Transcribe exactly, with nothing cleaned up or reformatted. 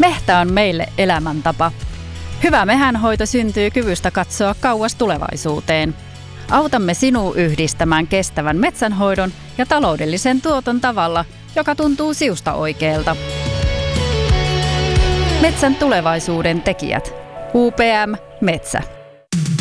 Mehtä on meille elämäntapa. Hyvä mehänhoito syntyy kyvystä katsoa kauas tulevaisuuteen. Autamme sinua yhdistämään kestävän metsänhoidon ja taloudellisen tuoton tavalla, joka tuntuu siusta oikealta. Metsän tulevaisuuden tekijät. U P M Metsä.